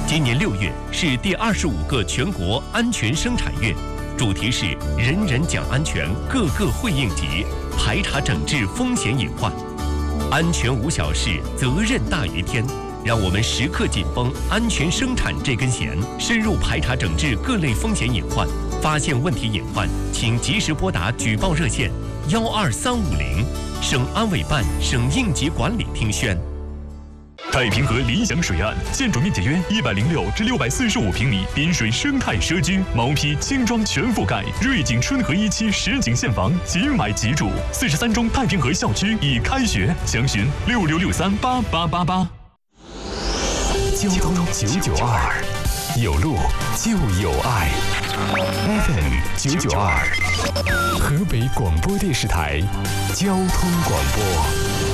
今年6月是第25个全国安全生产月，主题是人人讲安全，个个会应急，排查整治风险隐患。安全无小事，责任大于天。让我们时刻紧绷安全生产这根弦，深入排查整治各类风险隐患。发现问题隐患，请及时拨打举报热线12350，省安委办、省应急管理厅宣。 太平河理想水岸，建筑面积约106至645平米，滨水生态社区，毛坯轻装全覆盖，瑞景春和1期实景现房，即买即住。43中太平河校区已开学，详询66638888。 交通992，有路就有爱。FM 992，河北广播电视台交通广播。